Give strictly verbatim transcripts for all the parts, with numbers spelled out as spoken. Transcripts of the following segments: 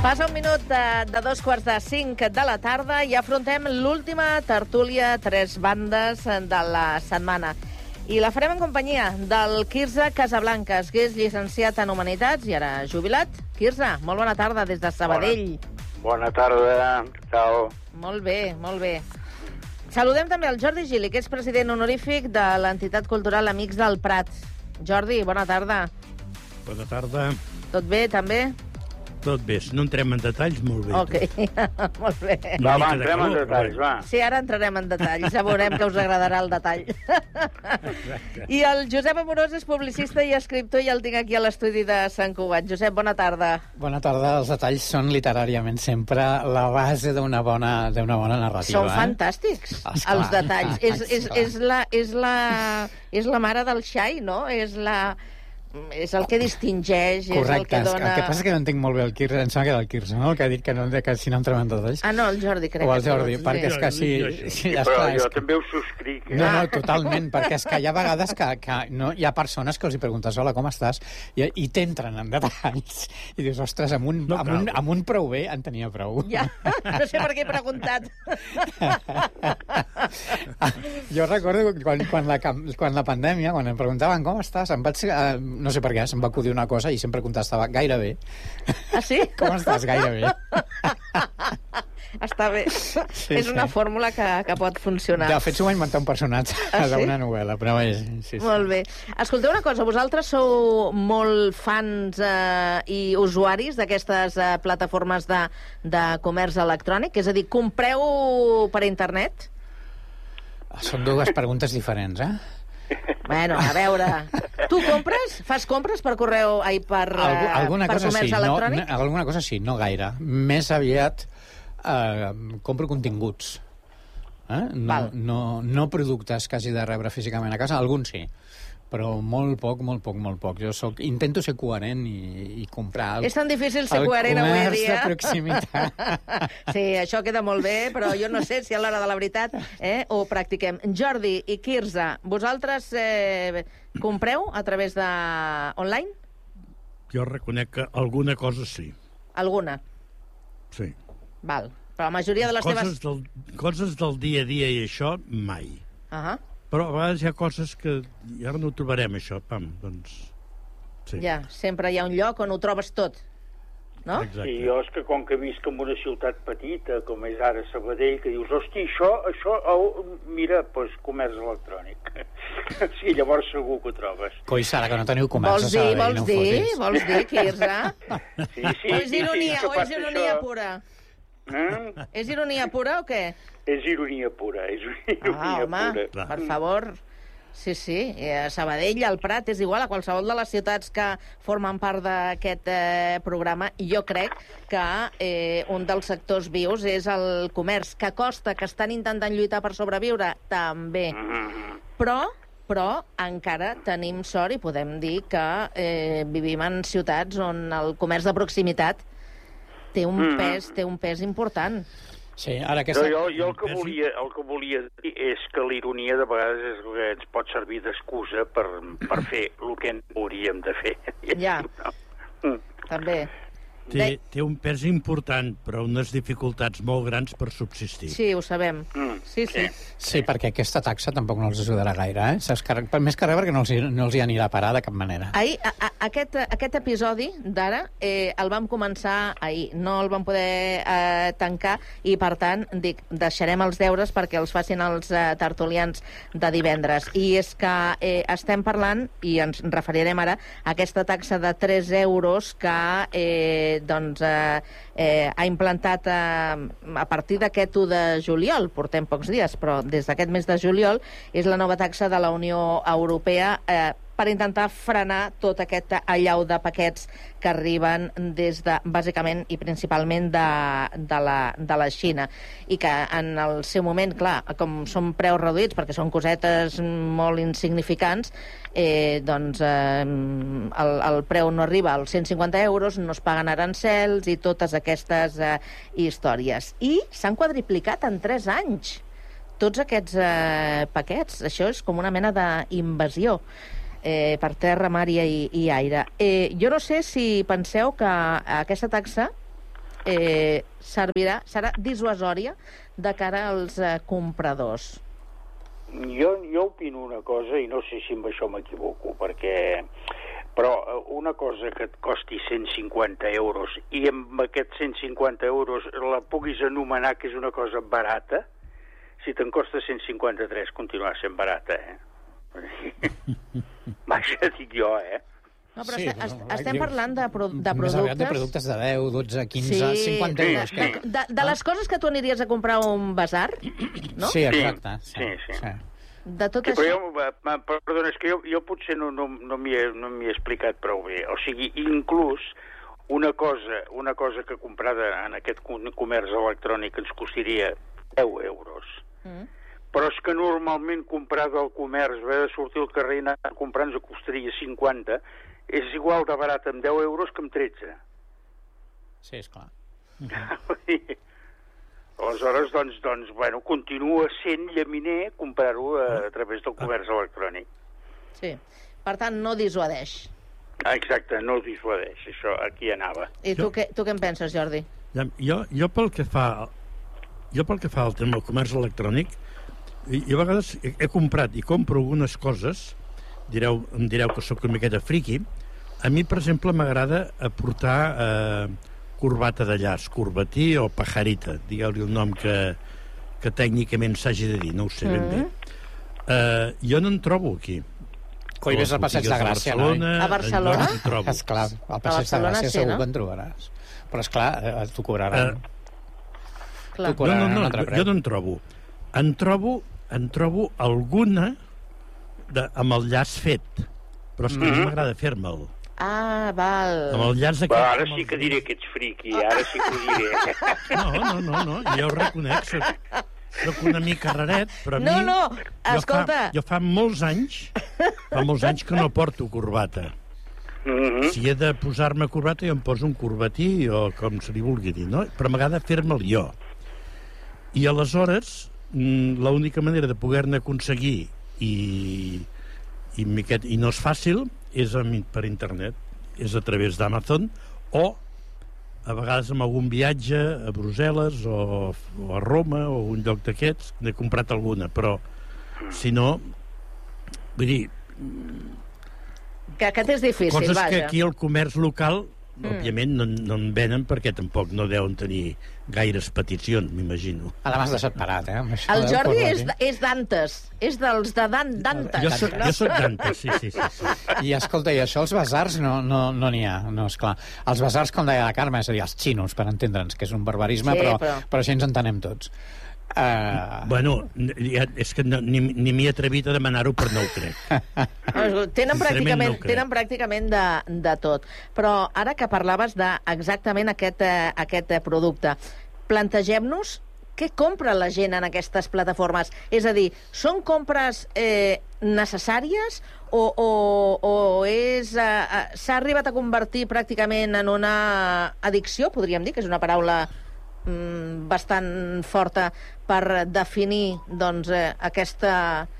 Passa un minut de, de dos quarts de cinc de la tarda i afrontem l'última tertúlia tres bandes de la setmana. I la farem en companyia del Quirze Casablancas, que és llicenciat en Humanitats i ara jubilat. Quirze, molt bona tarda des de Sabadell. Bona, bona tarda, què tal? Molt bé, molt bé. Saludem també el Jordi Gili, que és president honorífic de l'entitat cultural Amics del Prat. Jordi, bona tarda. Bona tarda. Tot bé, també? Tot bé. Si no entrem en detalls, molt bé. Ok, molt bé. Va, va, entrem en detalls, va. Sí, ara entrarem en detalls. Ja veurem que us agradarà el detall. Exacte. I el Josep Amorós és publicista i escriptor i el tinc aquí a l'estudi de Sant Cugat. Josep, bona tarda. Bona tarda. Els detalls són literàriament sempre la base d'una bona, d'una bona narrativa. Són eh? fantàstics, Esclar. els detalls. És, és, és, la, és, la, és la mare del xai, no? És la... És el que distingeix, Correcte. és el que dona... El que passa és que no entenc molt bé el Quirze, em sembla que era el Quirze, no? El que ha dit que, no, que si no entrem en detalls. Ah, no, el Jordi, crec. O el Jordi, que perquè és que sí... sí Però esclar, jo és que... també ho subscric. Eh? No, no, totalment, perquè és que hi ha vegades que, que no, hi ha persones que els hi preguntes hola, com estàs? I, i t'entren en detalls. I dius, ostres, amb un, no amb, un, amb un prou bé en tenia prou. Ja, no sé per què he preguntat. Jo recordo quan, quan, la, quan la pandèmia, quan em preguntaven com estàs, em vaig, eh, no sé per què, se'm va acudir una cosa i sempre contestava gairebé. Ah, sí? Com estàs? Gairebé. Està bé. Sí, és una sí. fórmula que, que pot funcionar. De fet, s'ho va inventar un personatge Ah, sí? d'una novel·la, però és... Sí, sí. Molt bé. Escolteu una cosa, vosaltres sou molt fans eh, i usuaris d'aquestes eh, plataformes de, de comerç electrònic? És a dir, compreu per internet? Són dues preguntes diferents, eh? Bueno, a veure... Tu compres? Fas compres per correu... Ai, per, Algu eh, alguna per cosa comerç sí, no, electrònic? no, alguna cosa sí, no gaire. Més aviat eh, compro continguts. Eh? No, Val. no, no productes que hagi de rebre físicament a casa, alguns sí, però molt poc, molt poc, molt poc. Jo soc, intento ser coherent i, i comprar... El, És tan difícil ser el coherent avui comerç dia. de proximitat. Sí, això queda molt bé, però jo no sé si a l'hora de la veritat eh, ho practiquem. Jordi i Quirze, vosaltres eh, compreu a través de online? Jo reconec que alguna cosa sí. Alguna? Sí. Val. Però la majoria de les Coses teves... del, coses del dia a dia i això, mai. Uh -huh. Però a vegades hi ha coses que... I ara no ho trobarem, això. Pam, doncs... Sí. Ja, sempre hi ha un lloc on ho trobes tot, no? Exacte. I jo és que com que visc en una ciutat petita, com és ara Sabadell, que dius, hosti, això, això, oh, mira, doncs comerç electrònic. Sí, llavors segur que ho trobes. Coi, Sara, que no teniu comerç Vols a dir, Sabadell, vols no ho dir, fotis. vols dir, Quirze? Sí, sí, O és sí, ironia, sí, o que és passa ironia això. pura? Eh? És ironia pura o què? És ironia pura, és ironia Ah, home, pura. per favor. Sí, sí, a Sabadell, al Prat, és igual, a qualsevol de les ciutats que formen part d'aquest eh, programa. I jo crec que eh, un dels sectors vius és el comerç, que costa, que estan intentant lluitar per sobreviure, també. Mm-hmm. Però, però encara tenim sort i podem dir que eh, vivim en ciutats on el comerç de proximitat té un Mm. pes, té un pes important. Sí, ara Jo, aquesta... jo, jo el, que volia, el que volia dir és que l'ironia de vegades és el que ens pot servir d'excusa per, per fer el que no hauríem de fer. Ja. No? També. Té, té un pes important, però unes dificultats molt grans per subsistir. Sí, ho sabem. Mm, Sí, sí. Sí, perquè aquesta taxa tampoc no els ajudarà gaire, eh? S'escarrega- per més que res perquè no els, hi- no els hi anirà a parar de cap manera. Ahir, a, a, aquest, aquest episodi d'ara eh, el vam començar ahir, no el vam poder eh, tancar i, per tant, dic, deixarem els deures perquè els facin els eh, tertulians de divendres. I és que eh, estem parlant, i ens referirem ara, a aquesta taxa de tres euros que eh, doncs, eh, eh, ha implantat eh, a partir d'aquest u de juliol, portem pocs dies, però des d'aquest mes de juliol és la nova taxa de la Unió Europea eh, per intentar frenar tot aquest allau de paquets que arriben des de, bàsicament i principalment de, de, la, de la Xina, i que en el seu moment, clar, com són preus reduïts perquè són cosetes molt insignificants, eh, doncs eh, el, el preu no arriba als cent cinquanta euros, no es paguen arancels i totes aquestes eh, històries. I s'han quadriplicat en tres anys tots aquests eh, paquets. Això és com una mena d'invasió eh, per terra, mar i, i aire. Eh, jo no sé si penseu que aquesta taxa eh, servirà, serà dissuasòria de cara als eh, compradors? Jo, jo opino una cosa, i no sé si amb això m'equivoco, perquè... Però una cosa que et costi cent cinquanta euros i amb aquests cent cinquanta euros la puguis anomenar que és una cosa barata, si te'n costa cent cinquanta-tres continuarà sent barata, eh? Vaja, dic jo, eh? No, però Sí, estem, però, estem dius, parlant de, pro, de Més aviat de productes... productes de deu, dotze, quinze, Sí, cinquanta de, euros. de, Que... de, de les coses que tu aniries a comprar a un basar, no? Sí, exacte. Sí, sí. sí. De tot Sí, això... però jo, eh, perdona, és que jo, jo potser no, no, no m'hi he, no m'hi he explicat prou bé. O sigui, inclús una cosa, una cosa que comprada en aquest comerç electrònic ens costaria deu euros. Mm. Però és que normalment comprada al comerç, haver de sortir al carrer i anar a comprar ens costaria cinquanta, és igual de barat amb deu euros que amb tretze. Sí, esclar. Aleshores, doncs, doncs, bueno, continua sent llaminer comprar-ho a, a través del comerç electrònic. Sí. Per tant, no dissuadeix. Ah, exacte, no ho dissuadeix, això aquí anava. I tu, què, tu què en penses, Jordi? Ja, jo, jo pel que fa jo pel que fa al tema del comerç electrònic, i, i a vegades he, he comprat i compro algunes coses, direu, em direu que sóc una miqueta friqui. A mi, per exemple, m'agrada aportar eh, corbata de llaç, corbatí o pajarita, digueu-li el nom que, que tècnicament s'hagi de dir, no ho sé ben bé. Uh, jo no en trobo aquí. Coi, ves al Passeig de Gràcia, no? A Barcelona? No en trobo. Esclar, al Passeig de Gràcia segur que en trobaràs. Però, esclar, eh, t'ho cobraran. Uh, Clar. no, no, no, jo no en trobo. En trobo, en trobo alguna de, amb el llaç fet, però és que mm-hmm. a mi m'agrada fer-me'l. Ah, val. Amb el llaç aquest... Va, ara sí que diré que ets friqui, ara sí que ho diré. No, no, no, no, jo ho reconec, soc, soc una mica raret, però a No, mi... no, jo escolta... Fa, jo fa molts anys, fa molts anys que no porto corbata. Mm-hmm. Si he de posar-me corbata, jo em poso un corbatí o com se li vulgui dir, no? Però m'agrada fer-me'l jo. I aleshores, l'única manera de poder-ne aconseguir i, i, miquet, i no és fàcil és per internet, és a través d'Amazon o a vegades amb algun viatge a Brussel·les o, o a Roma o un lloc d'aquests, n'he comprat alguna, però si no, vull dir, que aquest és difícil, coses vaja. que aquí al comerç local Mm. òbviament no, no en venen perquè tampoc no deuen tenir gaires peticions, m'imagino. Ara m'has deixat parat, eh? Amb això El del Jordi corbatí. és, és Dantes, és dels de Dan, Dantes. Jo soc, jo soc Dantes, sí, sí, sí, sí. I escolta, i això als basars no n'hi no, no n'hi ha, no, esclar. Els basars, com deia la Carme, és a dir, els xinos, per entendre'ns, que és un barbarisme, Sí, però, però- però així ens entenem tots. Uh... Bueno, ja, és que no, ni, ni m'hi he atrevit a demanar-ho, però no ho crec. Tenen Sincerament, pràcticament, no ho crec. tenen pràcticament de, de tot. Però ara que parlaves de exactament aquest, eh, aquest eh, producte, plantegem-nos què compra la gent en aquestes plataformes. És a dir, són compres eh, necessàries o, o, o és eh, eh, s'ha arribat a convertir pràcticament en una addicció, podríem dir, que és una paraula mm, bastant forta per definir doncs, eh, aquesta,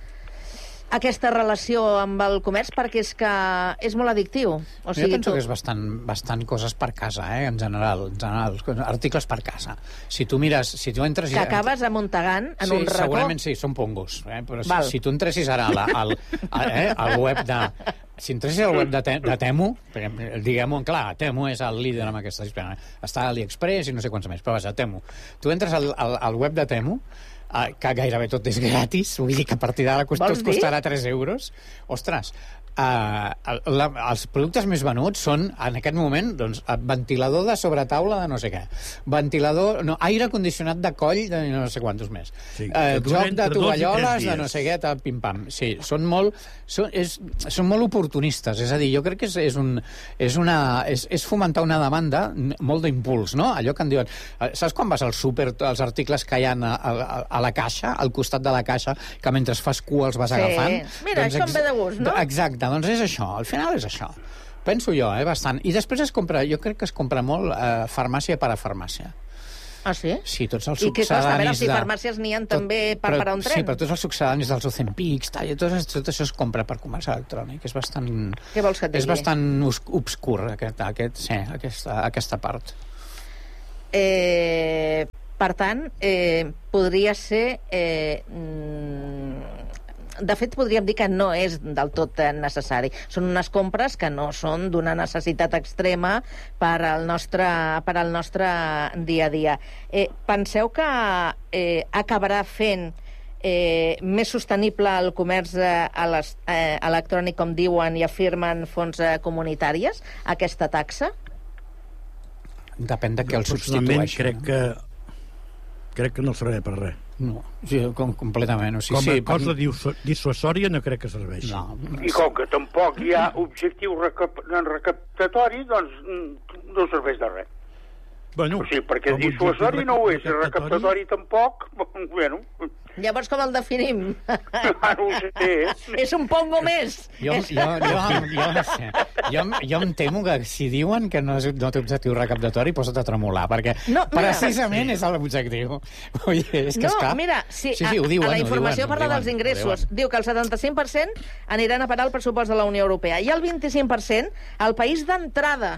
aquesta relació amb el comerç, perquè és que és molt addictiu. O Jo sigui, penso tu... que és bastant, bastant coses per casa, eh, en general, en general, articles per casa. Si tu mires, si tu entres... que acabes amuntegant en sí, un racó. segurament sí, són pongos. Eh? Però si, Val. si tu entressis ara al, al, al, eh, al web de... Si entressis al web de, te, de Temu, perquè, diguem-ho, clar, Temu és el líder amb aquesta història. Està a AliExpress i no sé quants més, però vaja, Temu. Tu entres al, al, al web de Temu, eh, que gairebé tot és gratis, vull dir que a partir d'ara cost, Vols tot dir? costarà tres euros. Ostres, Uh, la, els productes més venuts són, en aquest moment, doncs, ventilador de sobretaula de no sé què, ventilador, no, aire condicionat de coll de no sé quantos més, Sí, uh, que dura joc de entre dos i tovalloles tres de no dies. sé què, tal, pim-pam. Sí, són molt, són, és, són molt oportunistes, és a dir, jo crec que és, és, un, és, una, és, és fomentar una demanda molt d'impuls, no? Allò que en diuen... eh, Saps quan vas al súper, els articles que hi ha a, a, a la caixa, al costat de la caixa, que mentre fas cua els vas Sí. agafant? Mira, això em ve de gust, no? Exacte, doncs és això, al final és això. Penso jo, eh, bastant. I després es compra, jo crec que es compra molt eh, farmàcia per a farmàcia. Ah, sí? Sí, tots els I què costa? A veure succedanis si de... farmàcies n'hi ha també per parar un tren. Sí, però tots els succedanis dels Ozempics, tal, i tot, tot això es compra per comerç electrònic. És bastant... Què vols que et És digui? bastant obscur, aquest, aquest, sí, aquesta, aquesta part. Eh, per tant, eh, podria ser... Eh, de fet, podríem dir que no és del tot necessari. Són unes compres que no són d'una necessitat extrema per al nostre, per al nostre dia a dia. Eh, penseu que eh, acabarà fent eh, més sostenible el comerç eh, a les, eh, electrònic, com diuen i afirmen fons eh, comunitàries, aquesta taxa? Depèn de què el Personalment, substitueixi. crec que, crec que no serveix per res. No, sí, com, completament. O sigui, Com a sí, cosa per... dissuasòria no crec que serveixi. No, I com que tampoc hi ha objectiu recap recaptatori, doncs no serveix de res. Bueno, O sigui, perquè com a dissuasori no ho és, objectiu recaptatori tampoc, bueno... Llavors, com el definim? Ah, no ho sé. És un pongo més. Jo, És... jo, jo, jo, no sé. jo, jo em temo que si diuen que no, és, no té objectiu recaptatori, posa't a tremolar, perquè No, mira. precisament sí. és l'objectiu. Ui, és que No, esclar... mira, si sí, sí, ho diuen, a la ho informació diuen, parla ho dels diuen, ingressos. ho diuen. Diu que el setanta-cinc per cent aniran a parar al pressupost de la Unió Europea i el vint-i-cinc per cent al país d'entrada.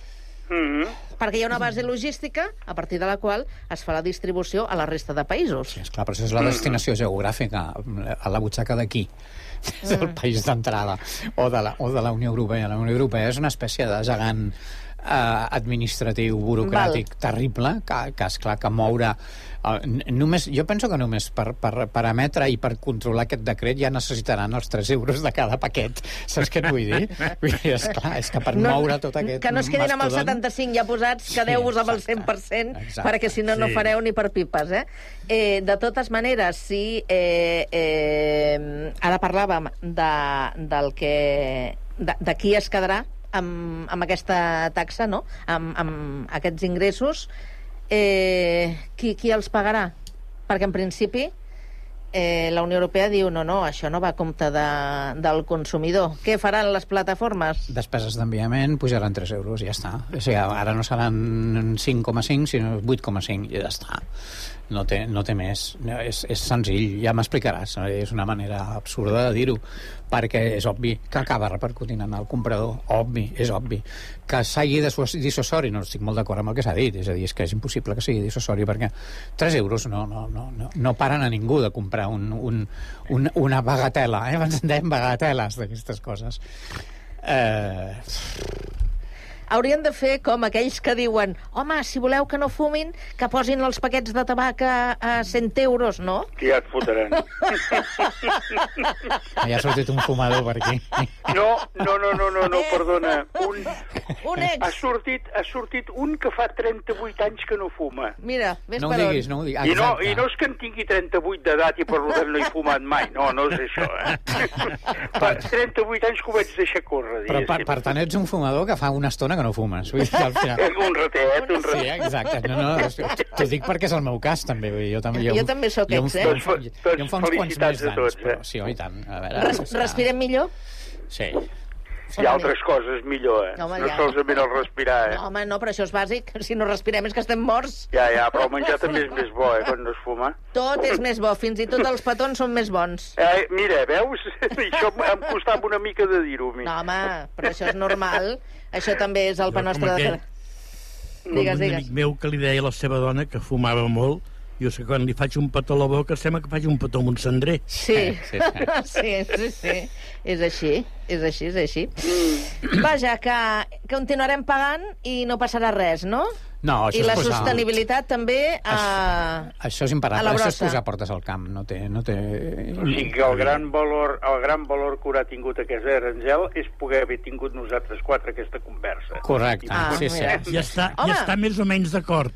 Mm -hmm. Perquè hi ha una base logística a partir de la qual es fa la distribució a la resta de països. Sí, esclar, però això és la destinació geogràfica, a la butxaca d'aquí. És el país d'entrada o, de la, o de la Unió Europea. La Unió Europea és una espècie de gegant eh, administratiu, burocràtic, Val. terrible, que, que esclar, que moure... Eh, només, jo penso que només per, per, per emetre i per controlar aquest decret ja necessitaran els tres euros de cada paquet. Saps què et vull dir? Vull dir, esclar, és que per no, moure tot aquest... Que no es quedin amb el mastodont... setanta-cinc ja posats, quedeu-vos amb el cent per cent, exacte. perquè si no, no Sí. fareu ni per pipes, eh? eh de totes maneres, sí, eh, eh, ara parlàvem de, del que... De, de qui es quedarà amb, amb aquesta taxa, no? Amb, amb aquests ingressos. Eh, qui, qui els pagarà? Perquè en principi eh, la Unió Europea diu no, no, això no va a compte de, del consumidor. Què faran les plataformes? Despeses d'enviament pujaran tres euros, ja està. O sigui, ara no seran cinc coma cinc, sinó vuit coma cinc, i ja està. No té, no té més. És, és senzill, ja m'explicaràs. És una manera absurda de dir-ho, perquè és obvi que acaba repercutint en el comprador. Obvi, és obvi. Que sigui dissuasori, no estic molt d'acord amb el que s'ha dit, és a dir, és que és impossible que sigui dissuasori, perquè tres euros no, no, no, no, no paren a ningú de comprar un, un, un, una bagatela, eh? Ens en deien bagateles d'aquestes coses. Eh... Haurien de fer com aquells que diuen home, si voleu que no fumin, que posin els paquets de tabac a, a cent euros, no? Que ja et fotran. Ja ha sortit un fumador per aquí. No, no, no, no, no, no perdona. Un, Un ex. ha, sortit, ha sortit un que fa trenta-vuit anys que no fuma. Mira, ves No ho per on. diguis, no ho diguis. I no, Exacte. I no és que en tingui trenta-vuit d'edat i per tant no he fumat mai. No, no és això, eh? Fa trenta-vuit anys que ho vaig deixar córrer, Però per, per tant ets un fumador que fa una estona que no fumes. Vull dir, al final... Un ratet, un Sí, ratet. exacte. No, no, t'ho dic perquè és el meu cas, també. Vull dir, jo, també, Jo també sóc jo, ex, eh? Jo, Tots- jo, tots jo em fa uns quants felicitats més a tots, d'anys, però eh? sí, oi tant. A veure, Res, o sigui, respirem millor? Sí. Hi ha altres coses millor, eh? Home, No ja. solament el respirar, eh? No, home, no, però això és bàsic. Si no respirem és que estem morts. Ja, ja, però el menjar també és més bo, eh, quan no es fuma. Tot és més bo, fins i tot els petons són més bons. Eh, mira, veus? Això em costava una mica de dir-ho, a mi. No, home, però això és normal. Això també és el pa Jo, com nostre de... aquell- Digues, Com un digues. amic meu que li deia a la seva dona que fumava molt, jo sé que quan li faig un petó a la boca sembla que faig un petó amb un cendrer. Sí, Sí, sí, sí, sí. És així, és així, és així. Vaja, que continuarem pagant i no passarà res, no? No, això I la és posar... sostenibilitat també a... Això és A imparable, la això és brossa. posar portes al camp, no té... No té... O sigui que el gran valor, el gran valor que haurà tingut aquest Aranzel és poder haver tingut nosaltres quatre aquesta conversa. Correcte, Ah, sí, sí. mira. Ja està, Home. ja està més o menys d'acord.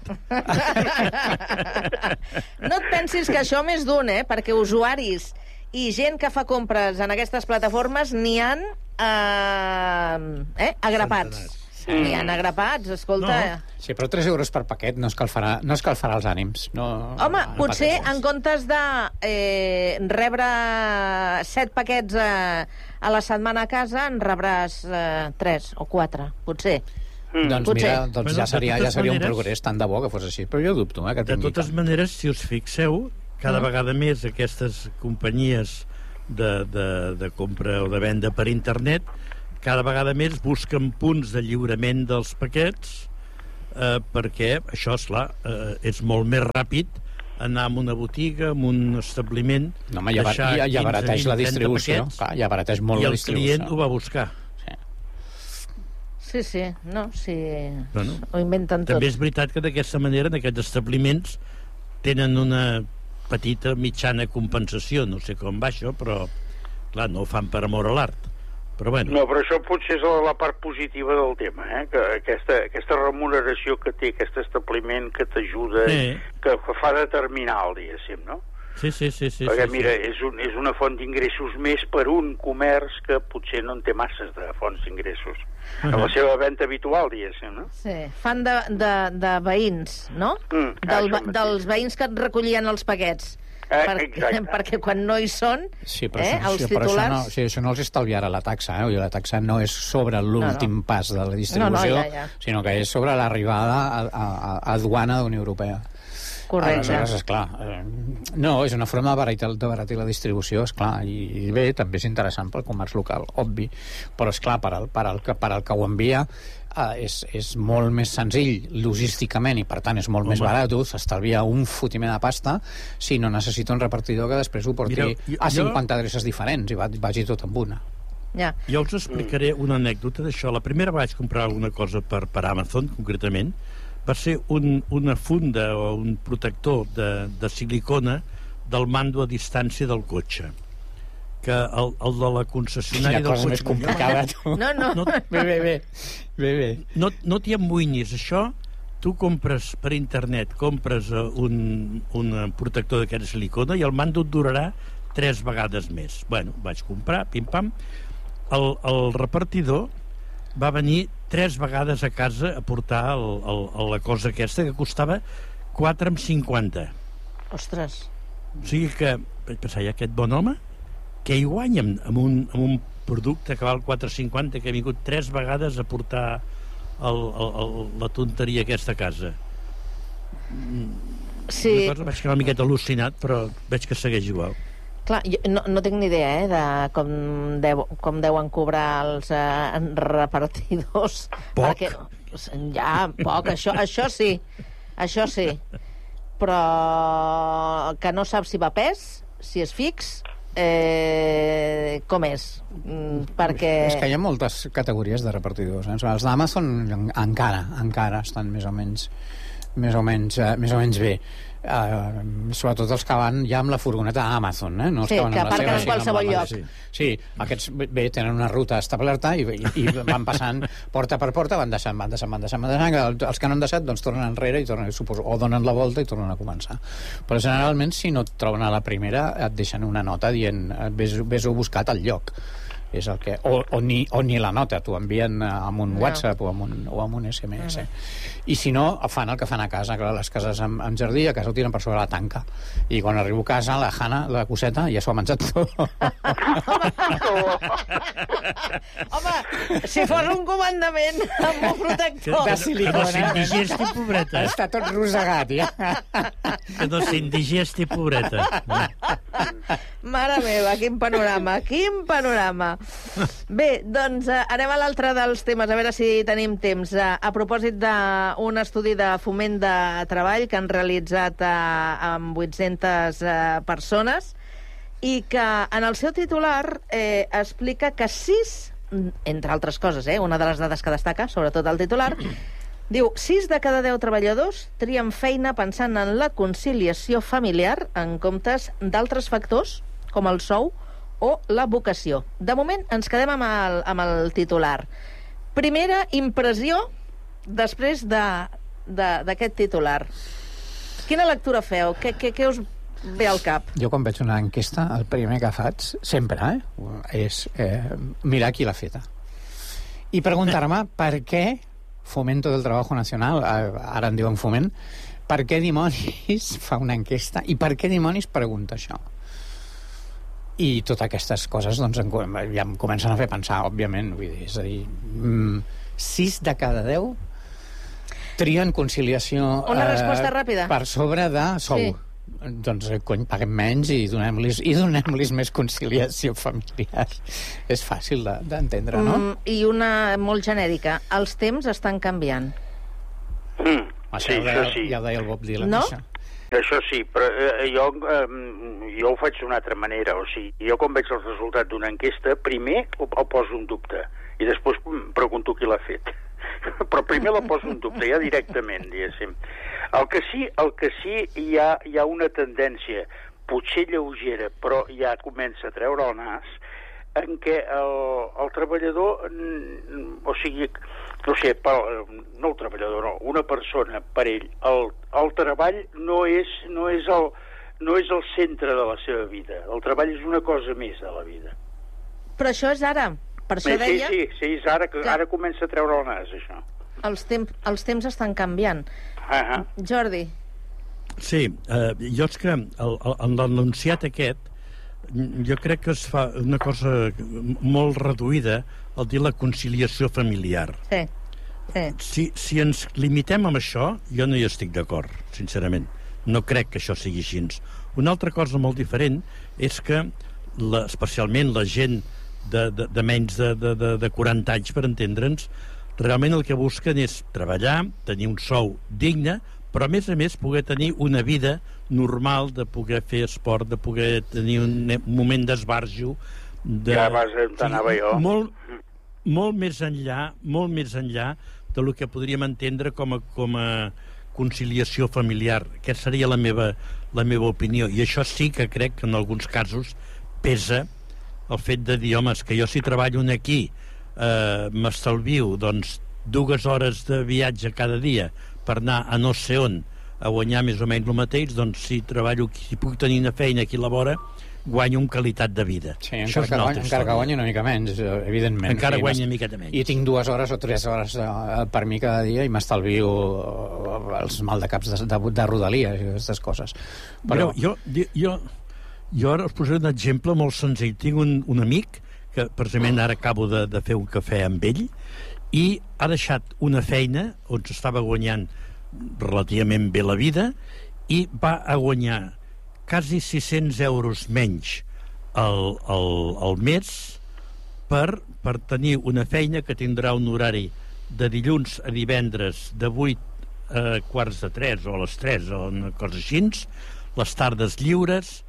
No et pensis que això més d'un, eh? Perquè usuaris i gent que fa compres en aquestes plataformes n'hi han eh, eh, agrapats. Centenars. N'hi han agrapats, escolta... No. Sí, però tres euros per paquet no escalfarà, no escalfarà els ànims. No, Home, no potser pateixis. en comptes de eh, rebre set paquets a, a la setmana a casa, en rebràs eh, tres o quatre, potser. Doncs Potser. mira, doncs Bueno, ja de seria, ja totes seria un maneres- progrés tant de bo que fos així. Però jo dubto, eh, que De tingui totes tant. maneres, si us fixeu, cada Mm. vegada més aquestes companyies de, de, de compra o de venda per internet cada vegada més busquen punts de lliurament dels paquets eh, perquè això, esclar, eh, és molt més ràpid anar a una botiga, a un establiment... No, home, ja, ja, ja barateix la distribució. Clar, ja barateix molt la distribució. I el client ho va buscar. Sí, sí, sí. No, sí. Bueno, ho inventen tot. També és veritat que d'aquesta manera, en aquests establiments, tenen una petita, mitjana compensació. No sé com va això, però, clar, no ho fan per amor a l'art. Però bueno. No, però això potser és la part positiva del tema, eh? Que aquesta, aquesta remuneració que té aquest establiment que t'ajuda, sí. que fa determinar el diguéssim, no? Sí, sí, sí. sí Perquè, sí, mira, sí. És, un, és una font d'ingressos més per un comerç que potser no en té masses de fonts d'ingressos. Uh -huh. A la seva venda habitual, diguéssim, no? Sí, fan de, de, de veïns, no? Mm, Del, dels veïns que et recollien els paquets. Eh, perquè, perquè quan no hi són, sí, però eh, això, els sí, titulars... Però això, no, sí, això no els estalviarà la taxa, eh? La taxa no és sobre l'últim no, no. pas de la distribució, no, no, ja, ja. sinó que és sobre l'arribada a, a, a aduana de la Unió Europea. Correcte. Aleshores, esclar, eh, no, és una forma de baratir, de baratir la distribució, esclar, i, i bé, també és interessant pel comerç local, obvi, però esclar, per al, per al, per al que ho envia eh, és, és molt més senzill logísticament i per tant és molt Home. més barat, s'estalvia un fotimer de pasta si no necessita un repartidor que després ho porti Mireu, jo, a cinquanta adreces diferents i vagi tot amb una. Ja. Jo us explicaré una anècdota d'això. La primera vaig comprar alguna cosa per, per Amazon, concretament, va ser un, una funda o un protector de, de silicona del mando a distància del cotxe, que el, el de la concessionària del cotxe... Quina cosa més complicada, tu. No, no. no bé, bé, bé. bé, bé. No, no t'hi amoïnis, això. Tu compres per internet, compres un, un protector d'aquest silicona i el mando et durarà tres vegades més. Bueno, vaig comprar, pim-pam. El, el repartidor va venir tres vegades a casa a portar el, el, la cosa aquesta que costava quatre coma cinquanta. Ostres. O sigui que, vaig pensar, ja aquest bon home, què hi guanya amb, amb, un, amb un producte que val quatre coma cinquanta que ha vingut tres vegades a portar el, el, el, la tonteria aquesta a casa? Sí. Una cosa, vaig quedar una miqueta al·lucinat, però veig que segueix igual. Clar, jo no, no tinc ni idea eh, de com, deu, com deuen cobrar els eh, repartidors. Poc. Perquè, ja, poc, això, això sí. Això sí. Però que no saps si va a pes, si és fix, eh, com és. Mm, perquè... És que hi ha moltes categories de repartidors. Eh? Els d'Amazon encara, encara estan més o menys, més o menys, eh, més o menys bé. Uh, sobretot els que van ja amb la furgoneta d'Amazon, eh? No els sí, que van que aparquen en qualsevol lloc. Sí. sí, aquests bé, tenen una ruta establerta i, i, i van passant porta per porta, van deixant, van deixant, van deixant, van deixant. Els que no han deixat, doncs tornen enrere i tornen, suposo, o donen la volta i tornen a començar. Però generalment, si no et troben a la primera, et deixen una nota dient vés-ho buscat al lloc. És el que, o, o, ni, o ni la nota, t'ho envien amb un no. WhatsApp o amb un, o amb un S M S. Uh-huh. I si no, fan el que fan a casa, clar, les cases amb, amb jardí, a casa ho tiren per sobre la tanca. I quan arribo a casa, la Hanna, la coseta, ja s'ho ha menjat tot. Home, si fos un comandament amb un protector... De silicona. Que no s'indigesti, pobreta. Està tot rosegat, ja. Que no s'indigesti, pobreta. Mare meva, quin panorama, quin panorama. Bé, doncs eh, anem a l'altre dels temes, a veure si tenim temps. Eh, a propòsit d'un estudi de foment de treball que han realitzat eh, amb vuit-centes eh, persones i que en el seu titular eh, explica que sis, entre altres coses, eh, una de les dades que destaca, sobretot el titular, diu, sis de cada deu treballadors trien feina pensant en la conciliació familiar en comptes d'altres factors com el sou o la vocació. De moment ens quedem amb el, amb el titular. Primera impressió després d'aquest de, de, titular. Quina lectura feu? Què, què, què us ve al cap? Jo quan veig una enquesta, el primer que faig, sempre, eh, és eh, mirar qui l'ha feta. I preguntar-me per què Fomento del Trabajo Nacional, ara en diuen Foment, per què dimonis fa una enquesta i per què dimonis pregunta això? I totes aquestes coses doncs, ja em comencen a fer pensar, òbviament. Vull dir, és a dir, sis de cada deu trien conciliació una resposta eh, ràpida per sobre de sou. Sí. Doncs, cony, paguem menys i donem-los i donem-los més conciliació familiar. És fàcil d'entendre, de, no? Mm, I una molt genèrica. Els temps estan canviant. Mm, Això sí, ja ho això deia, sí. ja ho deia el Bob Dylan. No? Això. Això sí, però eh, jo, eh, jo ho faig d'una altra manera. O sigui, jo quan veig el resultat d'una enquesta, primer ho, ho poso en dubte i després pregunto qui l'ha fet. Però primer la poso en dubte, ja directament, diguéssim. El que sí, el que sí hi ha, hi ha una tendència, potser lleugera, però ja comença a treure el nas, en què el, el treballador, o sigui, no sé, pel, no el treballador, no, una persona, per ell, el, el treball no és, no, és el, no és el centre de la seva vida. El treball és una cosa més de la vida. Però això és ara. Per això sí, deia... Sí, sí, és ara que, que ara comença a treure el nas, això. Els, temp els temps estan canviant. Uh -huh. Jordi. Sí, eh, jo és que el, el, en l'anunciat aquest jo crec que es fa una cosa molt reduïda al dir la conciliació familiar. Sí, sí. Si, si ens limitem amb això, jo no hi estic d'acord, sincerament. No crec que això sigui així. Una altra cosa molt diferent és que, la, especialment la gent de, de, de menys de, de, de, de quaranta anys, per entendre'ns, realment el que busquen és treballar, tenir un sou digne, però a més a més poder tenir una vida normal, de poder fer esport, de poder tenir un, un moment d'esbarjo, de... Ja vas on t'anava jo. Molt, molt més enllà, molt més enllà de lo que podríem entendre com a, com a conciliació familiar. Aquesta seria la meva, la meva opinió. I això sí que crec que en alguns casos pesa el fet de dir, home, és que jo si treballo aquí eh, m'estalvio doncs dues hores de viatge cada dia per anar a no sé on a guanyar més o menys el mateix, doncs si treballo aquí, si puc tenir una feina aquí a la vora, guanyo amb qualitat de vida. Sí, encara, que guanya, encara que guanya una mica menys, evidentment. Encara sí, guanya una miqueta menys. I tinc dues hores o tres hores per mi cada dia i m'estalvio els maldecaps de, de, de rodalies i aquestes coses. Però jo, jo, jo ara us posaré un exemple molt senzill. Tinc un, un amic que precisament ara acabo de, de fer un cafè amb ell i ha deixat una feina on s'estava guanyant relativament bé la vida i va a guanyar quasi sis-cents euros menys al, al, al mes per, per tenir una feina que tindrà un horari de dilluns a divendres de vuit a quarts de tres o a les tres o una cosa així, les tardes lliures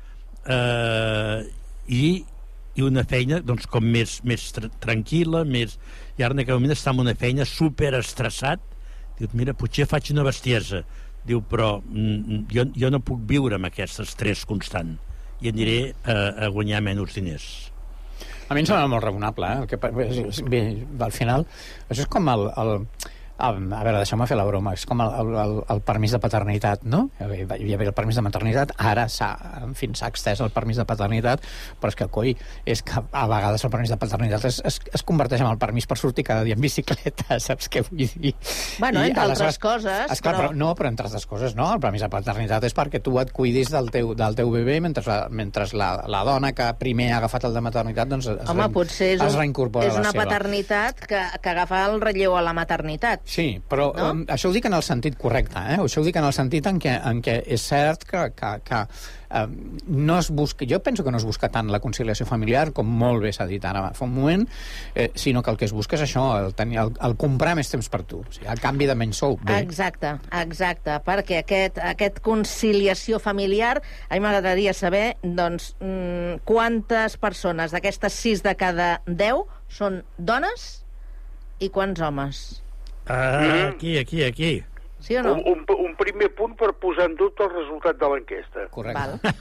eh, i, i una feina doncs, com més, més tra tranquil·la, més... i ara en aquest moment està en una feina super estressat. Diu, mira, potser faig una bestiesa. Diu, però mm, jo, jo no puc viure amb aquest estrès constant i aniré a, a guanyar menys diners. A mi em sembla molt raonable, eh? El que, bé, al final, això és com el... el a veure, deixeu-me fer la broma, és com el, el, el permís de paternitat, no? Hi havia el permís de maternitat, ara s'ha, en fi, s'ha extès el permís de paternitat, però és que, coi, és que a vegades el permís de paternitat es, es, es converteix en el permís per sortir cada dia en bicicleta, saps què vull dir? Bueno, I, entre altres coses, esclar, però... però... No, però entre altres coses no, el permís de paternitat és perquè tu et cuidis del teu, del teu bebè mentre, la, mentre la, la dona que primer ha agafat el de maternitat doncs es, Home, potser és, es un, reincorpora és a la una seva. paternitat que, que agafa el relleu a la maternitat. Sí, però no? um, això ho dic en el sentit correcte, eh? Això ho dic en el sentit en què, en què és cert que, que, que um, no es busca, jo penso que no es busca tant la conciliació familiar, com molt bé s'ha dit ara fa un moment, eh, sinó que el que es busca és això, el, tenir, el, el comprar més temps per tu, o sigui, el canvi de menys sou. Bé. Exacte, exacte, perquè aquest, aquest conciliació familiar, a mi m'agradaria saber doncs, mm, quantes persones d'aquestes sis de cada deu són dones i quants homes? Ah, aquí, aquí, aquí. Sí o no? Un, un, un primer punt per posar en dubte el resultat de l'enquesta. Correcte.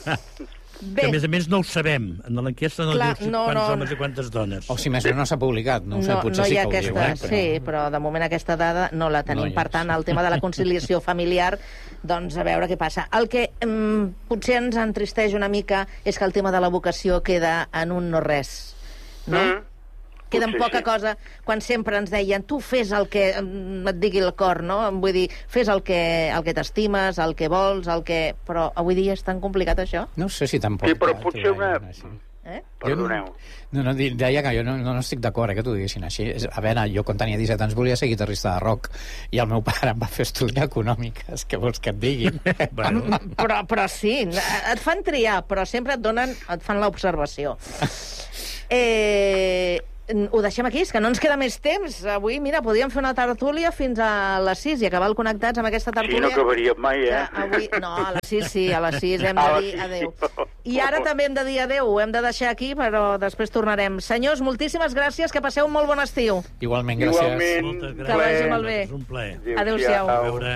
Bé. Que a més a més no ho sabem. En l'enquesta no Clar, diu no, quants no. homes i quantes dones. O si més no s'ha publicat, no ho sé, No, potser no sí hi ha que ho aquesta, diu. Eh? Però... Sí, però de moment aquesta dada no la tenim. No hi per és. tant, el tema de la conciliació familiar, doncs a veure què passa. El que mm, potser ens entristeix una mica és que el tema de la vocació queda en un no res, no? Mm. Queda en Potser poca sí. cosa, quan sempre ens deien tu fes el que mm, et digui el cor, no? Vull dir, fes el que, el que t'estimes, el que vols, el que... Però avui dia és tan complicat, això? No sé si tampoc... Sí, però potser una... Sí. Eh? Perdoneu. No, no, deia que jo no, no, no estic d'acord eh, que t'ho diguessin així. A veure, jo quan tenia disset anys volia ser guitarrista de rock i el meu pare em va fer estudiar econòmiques. Què vols que et diguin? Bueno. Però, però sí, et fan triar, però sempre et donen, et fan l'observació. Eh, ho deixem aquí, és que no ens queda més temps. Avui, mira, podríem fer una tertúlia fins a les sis i acabar el Connectats amb aquesta tertúlia. Sí, no acabaríem mai, eh? Avui, no, a les sis sí, a les sis hem de dir adéu. I ara també hem de dir adéu, ho hem de deixar aquí, però després tornarem. Senyors, moltíssimes gràcies, que passeu un molt bon estiu. Igualment, gràcies. Igualment. Moltes gràcies. Que vagi molt bé. És un plaer. Adéu-siau. A veure...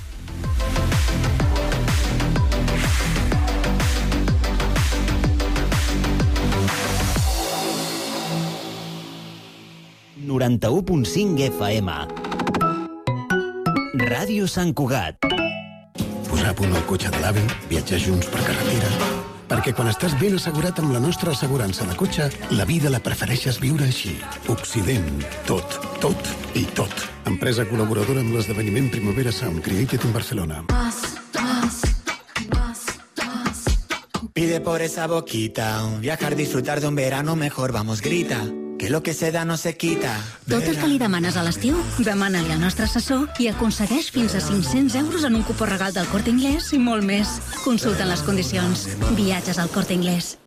noranta-u punt cinc F M. Ràdio Sant Cugat. Posar a punt el cotxe de l'avi, viatjar junts per carretera... Perquè quan estàs ben assegurat amb la nostra assegurança de cotxe, la vida la prefereixes viure així. Occident. Tot, tot i tot. Empresa col·laboradora amb l'esdeveniment Primavera Sound, Created in Barcelona. Pide por esa boquita, viajar, disfrutar de un verano mejor, vamos, grita. Que lo que se da no se quita. Tot el que li demanes a l'estiu, demana-li al nostre assessor i aconsegueix fins a cinc-cents euros en un cupó regal del Corte Inglés i molt més. Consulta les condicions. Viatges al Corte Inglés.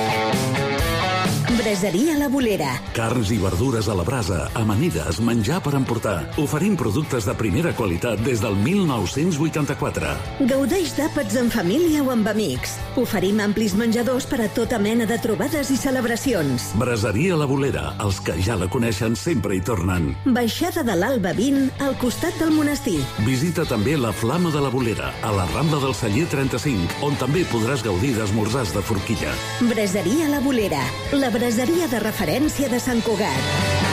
Braseria La Bolera. Carns i verdures a la brasa, amanides, menjar per emportar. Oferim productes de primera qualitat des del mil nou-cents vuitanta-quatre. Gaudeix d'àpats en família o amb amics. Oferim amplis menjadors per a tota mena de trobades i celebracions. Braseria La Bolera. Els que ja la coneixen sempre hi tornen. Baixada de l'Alba vint, al costat del monestir. Visita també la Flama de la Bolera, a la Rambla del Celler trenta-cinc, on també podràs gaudir d'esmorzars de forquilla. Braseria La Bolera. La braseria de referència de Sant Cugat.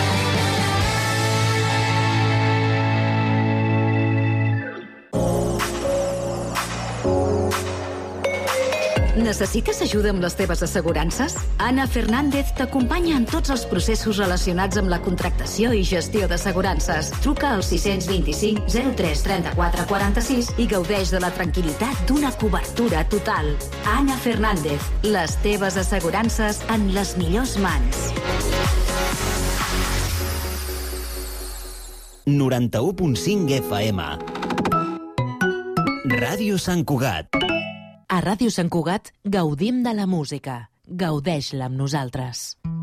Necessites ajuda amb les teves assegurances? Anna Fernández t'acompanya en tots els processos relacionats amb la contractació i gestió d'assegurances. Truca al sis dos cinc zero tres trenta-quatre quaranta-sis i gaudeix de la tranquil·litat d'una cobertura total. Anna Fernández, les teves assegurances en les millors mans. noranta-u punt cinc F M. Ràdio Sant Cugat. A Ràdio Sant Cugat gaudim de la música. Gaudeix-la amb nosaltres.